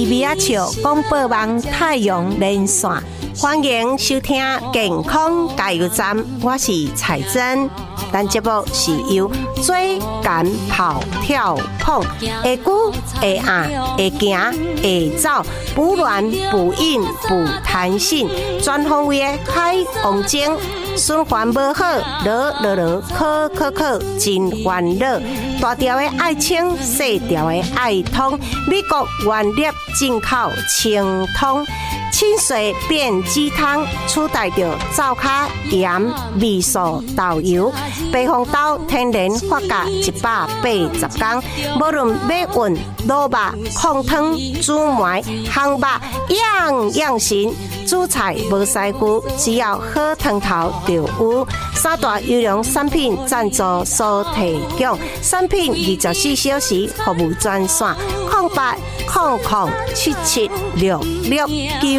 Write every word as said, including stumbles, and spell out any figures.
米仔笑广播网太阳连线，欢迎收听健康加油站，我是彩珍。咱节目是由追赶跑跳碰，会久会硬会行会走，不软不硬不弹性，全方位的海王精。循环无好，落落落，考考考，真烦恼。大条的爱清，细条的爱通。美国原粒进口清通，清水变鸡汤，取代着灶卡盐、味素、豆油。白红豆天然发酵一百八十天，无论要运、卤肉、控汤、煮糜、烘肉，样样行。煮菜无师傅，只要好汤头就有。三大优良产品赞助所提供，产品二十四小时服务专线：空八空空七七六六九。